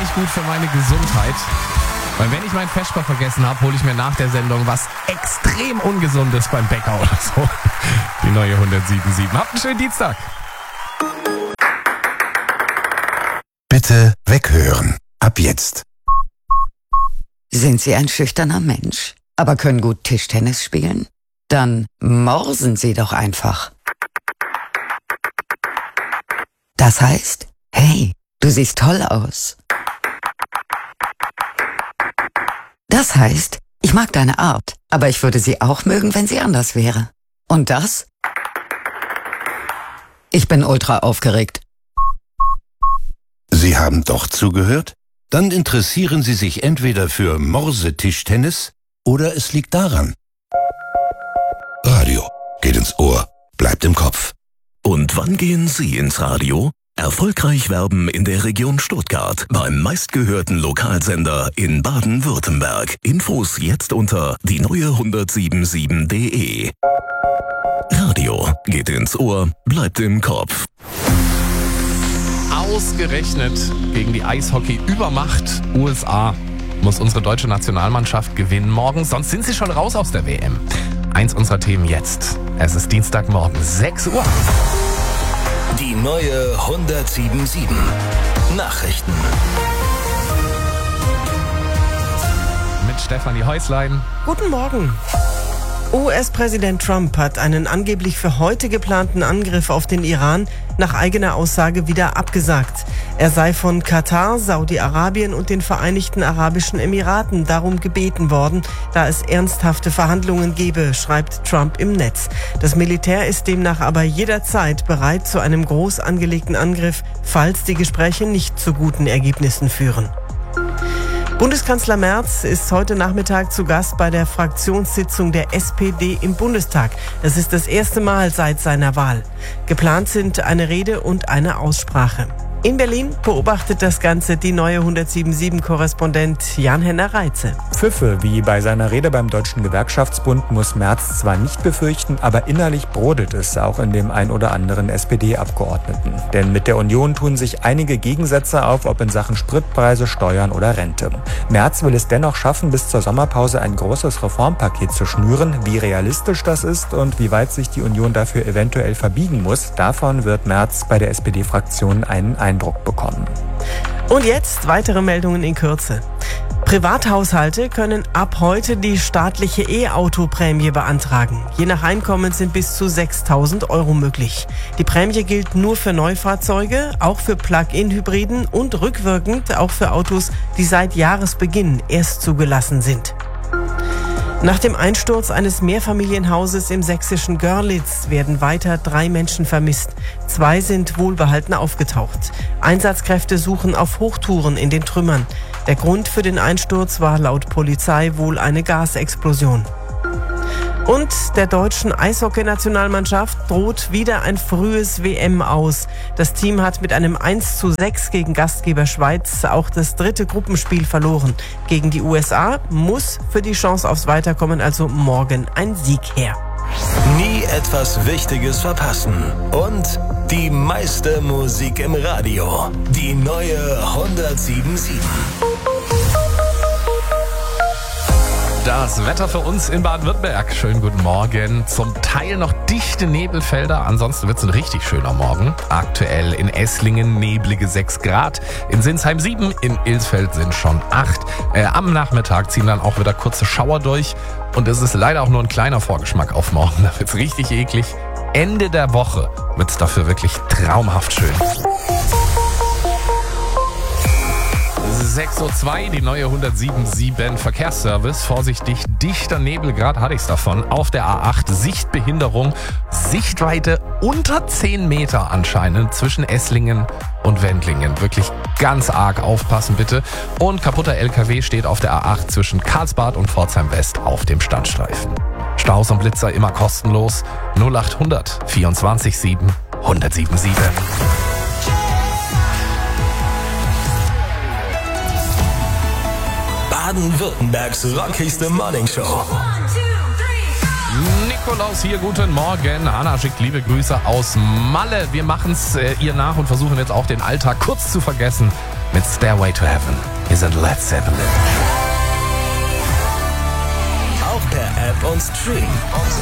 nicht gut für meine Gesundheit. Weil wenn ich meinen Feschbar vergessen habe, hole ich mir nach der Sendung was extrem Ungesundes beim Bäcker oder so. Die neue 107.7. Habt einen schönen Dienstag. Bitte weghören. Ab jetzt. Sind Sie ein schüchterner Mensch, aber können gut Tischtennis spielen? Dann morsen Sie doch einfach. Das heißt, hey, du siehst toll aus. Das heißt, ich mag deine Art, aber ich würde sie auch mögen, wenn sie anders wäre. Und das? Ich bin ultra aufgeregt. Sie haben doch zugehört? Dann interessieren Sie sich entweder für Morsetischtennis oder es liegt daran. Radio geht ins Ohr, bleibt im Kopf. Und wann gehen Sie ins Radio? Erfolgreich werben in der Region Stuttgart beim meistgehörten Lokalsender in Baden-Württemberg. Infos jetzt unter die neue1077.de. Radio geht ins Ohr, bleibt im Kopf. Ausgerechnet gegen die Eishockey-Übermacht USA muss unsere deutsche Nationalmannschaft gewinnen morgen, sonst sind sie schon raus aus der WM. Eins unserer Themen jetzt. Es ist Dienstagmorgen, 6 Uhr. Die neue 107.7 Nachrichten. Mit Stefanie Häuslein. Guten Morgen. US-Präsident Trump hat einen angeblich für heute geplanten Angriff auf den Iran nach eigener Aussage wieder abgesagt. Er sei von Katar, Saudi-Arabien und den Vereinigten Arabischen Emiraten darum gebeten worden, da es ernsthafte Verhandlungen gebe, schreibt Trump im Netz. Das Militär ist demnach aber jederzeit bereit zu einem groß angelegten Angriff, falls die Gespräche nicht zu guten Ergebnissen führen. Bundeskanzler Merz ist heute Nachmittag zu Gast bei der Fraktionssitzung der SPD im Bundestag. Das ist das erste Mal seit seiner Wahl. Geplant sind eine Rede und eine Aussprache. In Berlin beobachtet das Ganze die neue 107.7-Korrespondent Jan-Henner Reitze. Pfiffe, wie bei seiner Rede beim Deutschen Gewerkschaftsbund, muss Merz zwar nicht befürchten, aber innerlich brodelt es auch in dem ein oder anderen SPD-Abgeordneten. Denn mit der Union tun sich einige Gegensätze auf, ob in Sachen Spritpreise, Steuern oder Rente. Merz will es dennoch schaffen, bis zur Sommerpause ein großes Reformpaket zu schnüren. Wie realistisch das ist und wie weit sich die Union dafür eventuell verbiegen muss, davon wird Merz bei der SPD-Fraktion einen Eindruck bekommen. Und jetzt weitere Meldungen in Kürze. Privathaushalte können ab heute die staatliche E-Auto-Prämie beantragen. Je nach Einkommen sind bis zu 6.000 € möglich. Die Prämie gilt nur für Neufahrzeuge, auch für Plug-in-Hybriden und rückwirkend auch für Autos, die seit Jahresbeginn erst zugelassen sind. Nach dem Einsturz eines Mehrfamilienhauses im sächsischen Görlitz werden weiter 3 Menschen vermisst. 2 sind wohlbehalten aufgetaucht. Einsatzkräfte suchen auf Hochtouren in den Trümmern. Der Grund für den Einsturz war laut Polizei wohl eine Gasexplosion. Und der deutschen Eishockey-Nationalmannschaft droht wieder ein frühes WM aus. Das Team hat mit einem 1:6 gegen Gastgeber Schweiz auch das 3. Gruppenspiel verloren. Gegen die USA muss für die Chance aufs Weiterkommen also morgen ein Sieg her. Nie etwas Wichtiges verpassen. Und die meiste Musik im Radio. Die neue 107.7. Das Wetter für uns in Baden-Württemberg. Schönen guten Morgen. Zum Teil noch dichte Nebelfelder. Ansonsten wird es ein richtig schöner Morgen. Aktuell in Esslingen neblige 6 Grad. In Sinsheim 7. In Ilsfeld sind schon 8. Am Nachmittag ziehen dann auch wieder kurze Schauer durch. Und es ist leider auch nur ein kleiner Vorgeschmack auf morgen. Da wird es richtig eklig. Ende der Woche wird es dafür wirklich traumhaft schön. 6:02 Uhr, die neue 107.7 Verkehrsservice. Vorsichtig, dichter Nebelgrad hatte ich es davon. Auf der A8 Sichtbehinderung, Sichtweite unter 10 Meter anscheinend zwischen Esslingen und Wendlingen. Wirklich ganz arg aufpassen bitte. Und kaputter LKW steht auf der A8 zwischen Karlsbad und Pforzheim West auf dem Standstreifen. Staus und Blitzer immer kostenlos. 0800 24 7 107.7. Baden-Württembergs rockigste Morningshow. Nick Nikolaus hier, guten Morgen. Hanna schickt liebe Grüße aus Malle. Wir machen es ihr nach und versuchen jetzt auch den Alltag kurz zu vergessen mit Stairway to Heaven. Hier sind Led Zeppelin. Auch per App und Stream.